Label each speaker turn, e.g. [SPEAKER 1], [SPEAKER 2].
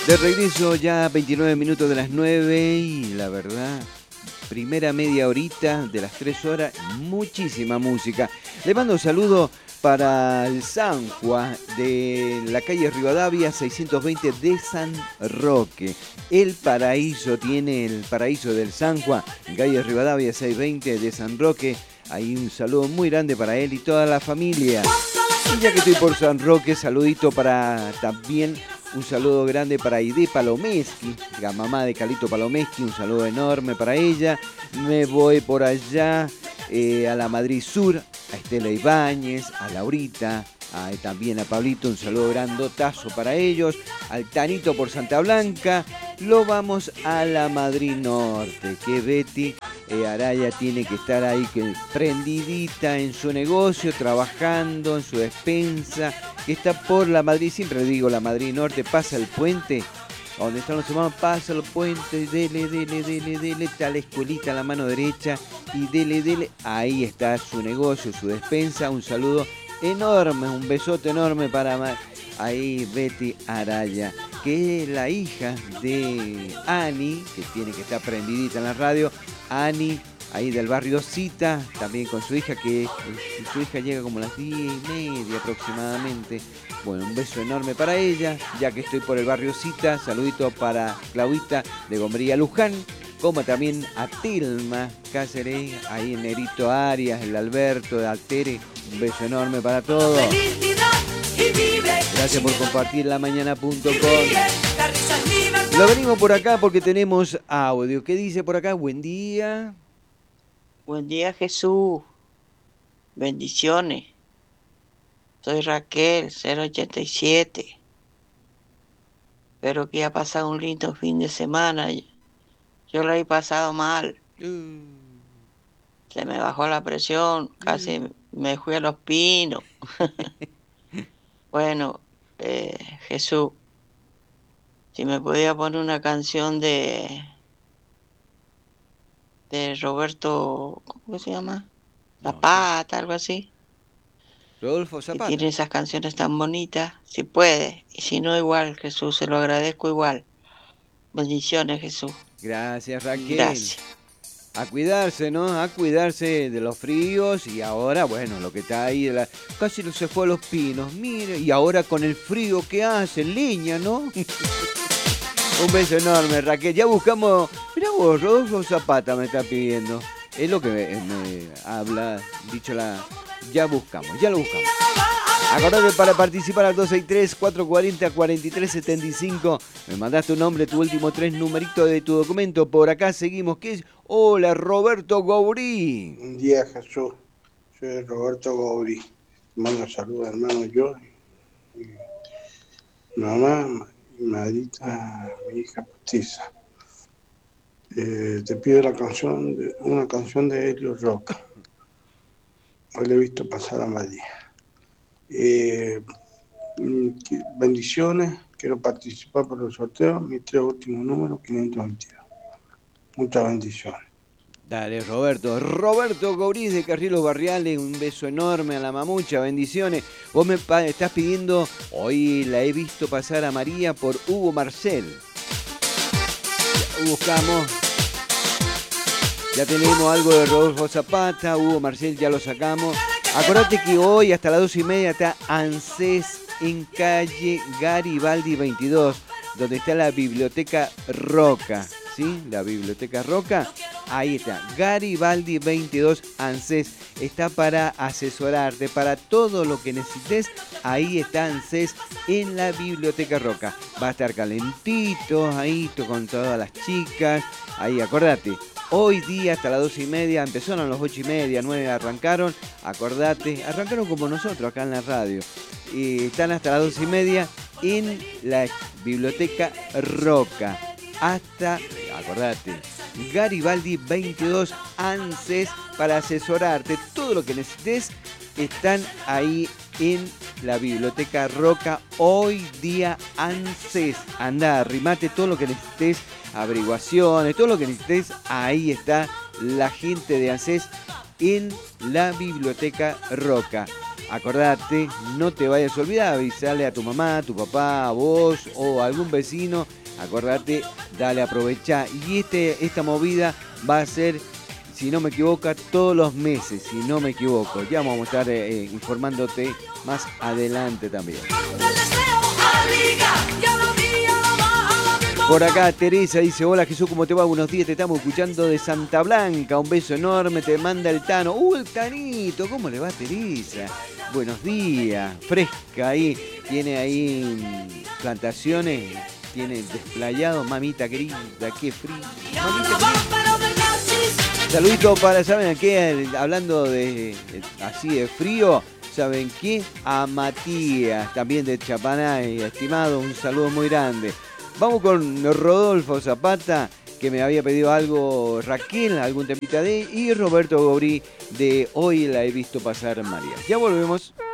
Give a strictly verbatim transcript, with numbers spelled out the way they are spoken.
[SPEAKER 1] De regreso ya veintinueve minutos de las nueve y la verdad, primera media horita de las tres horas, muchísima música. Le mando un saludo para el San Juan de la calle Rivadavia seiscientos veinte de San Roque. El Paraíso tiene el Paraíso del San Juan, en calle Rivadavia seiscientos veinte de San Roque. Ahí un saludo muy grande para él y toda la familia. Y ya que estoy por San Roque, saludito para también un saludo grande para Aide Palomeschi, la mamá de Calito Palomeschi, un saludo enorme para ella. Me voy por allá eh, a la Madrid Sur, a Estela Ibáñez, a Laurita, a, también a Pablito, un saludo grandotazo para ellos. Al Tanito por Santa Blanca. Lo vamos a la Madrid Norte, que Betty eh, Araya tiene que estar ahí que, prendidita en su negocio, trabajando en su despensa, que está por la Madrid, siempre le digo la Madrid Norte, pasa el puente, donde están los hermanos, pasa el puente, dele, dele, dele, dele, está la escuelita a la mano derecha y dele, dele, ahí está su negocio, su despensa. Un saludo enorme, un besote enorme para ahí Betty Araya, que es la hija de Ani, que tiene que estar prendidita en la radio. Ani, ahí del barrio Cita, también con su hija, que su hija llega como a las diez y media aproximadamente. Bueno, un beso enorme para ella, ya que estoy por el barrio Cita. Saludito para Claudita de Gomería Luján, como también a Tilma Cáceres, ahí en Nerito Arias, el Alberto de Altere. Un beso enorme para todos. Gracias por compartir la mañana punto com. Lo venimos por acá porque tenemos audio. ¿Qué dice por acá? Buen día.
[SPEAKER 2] Buen día, Jesús. Bendiciones. Soy Raquel, cero ochenta y siete. Espero que haya pasado un lindo fin de semana. Yo lo he pasado mal.
[SPEAKER 1] Uh.
[SPEAKER 2] Se me bajó la presión, casi uh. me fui a los pinos. Bueno, eh, Jesús, si me podía poner una canción de de Roberto, ¿cómo se llama? Zapata, no, algo así.
[SPEAKER 1] Rodolfo Zapata.
[SPEAKER 2] Que tiene esas canciones tan bonitas, si puede. Y si no, igual, Jesús, se lo agradezco igual. Bendiciones, Jesús.
[SPEAKER 1] Gracias, Raquel.
[SPEAKER 2] Gracias.
[SPEAKER 1] A cuidarse, ¿no? A cuidarse de los fríos y ahora, bueno, lo que está ahí, de la... casi no se fue a los pinos, mire, y ahora con el frío que hace, leña, ¿no? Un beso enorme, Raquel. Ya buscamos, mirá vos, Rodolfo Zapata me está pidiendo. Es lo que me, me habla, dicho la... Ya buscamos, ya lo buscamos. Acordate para participar al dos seis tres, cuatro cuatro cero, cuatro tres siete cinco. Me mandás tu nombre, tu último tres numeritos de tu documento. Por acá seguimos. ¿Qué es? Hola, Roberto Gourí.
[SPEAKER 3] Buen día, Jesús. Soy Roberto Gourí. Mando saludos, hermano, yo. Y mi mamá y madrita, mi hija postiza. Eh, te pido la canción de, una canción de Helio Roca. Hoy le he visto pasar a María. Eh, bendiciones, quiero participar por el sorteo, mis tres últimos números, quinientos veintidós. Muchas bendiciones.
[SPEAKER 1] Dale, Roberto. Roberto Gourí de Carrilos Barriales, un beso enorme a la mamucha, bendiciones. Vos me estás pidiendo, hoy la he visto pasar a María por Hugo Marcel. Ya buscamos. Ya tenemos algo de Rodolfo Zapata, Hugo Marcel ya lo sacamos. Acordate que hoy hasta las dos y media está ANSES en calle Garibaldi veintidós, donde está la Biblioteca Roca, ¿sí? La Biblioteca Roca, ahí está, Garibaldi veintidós, ANSES, está para asesorarte, para todo lo que necesites, ahí está ANSES en la Biblioteca Roca. Va a estar calentito, ahí con todas las chicas, ahí acordate. Hoy día hasta las dos y media, empezaron a las ocho y media, nueve arrancaron, acordate, arrancaron como nosotros acá en la radio. Y están hasta las dos y media en la Biblioteca Roca. Hasta, acordate, Garibaldi veintidós, ANSES, para asesorarte. Todo lo que necesites están ahí en la Biblioteca Roca. Hoy día ANSES. Andá, arrimate todo lo que necesites. Averiguaciones, todo lo que necesites, ahí está la gente de ANSES en la Biblioteca Roca. acordate, no te vayas a olvidar, avisarle a tu mamá, a tu papá, a vos o a algún vecino. Acordate, dale, aprovecha. Y este, esta movida va a ser, si no me equivoco, todos los meses, si no me equivoco. Ya vamos a estar eh, informándote más adelante también. Por acá Teresa dice, hola Jesús, ¿cómo te va? Buenos días, te estamos escuchando de Santa Blanca, un beso enorme, te manda el Tano. ¡Uh, el Tanito! ¿Cómo le va Teresa? Buenos días, fresca ahí, tiene ahí plantaciones, tiene desplayado, mamita querida, qué frío. Mamita querida. Saludito para, ¿saben qué? Hablando de así de frío, ¿saben qué? A Matías, también de Chapanay, estimado, un saludo muy grande. Vamos con Rodolfo Zapata, que me había pedido algo, Raquel, algún temita de, y Roberto Gobrí, de Hoy la he visto pasar María. Ya volvemos.